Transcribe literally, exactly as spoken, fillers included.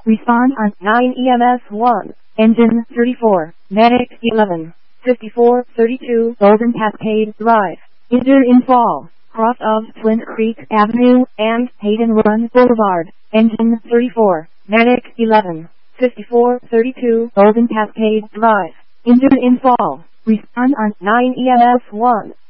Respond on nine E M S one. Engine thirty-four, Medic eleven, fifty-four thirty-two Golden Cascade Drive. Enter in fall, cross of Flint Creek Avenue and Hayden Run Boulevard. Engine thirty-four, Medic eleven, fifty-four thirty-two Golden Cascade Drive. Enter in fall. Respond on nine E M S one.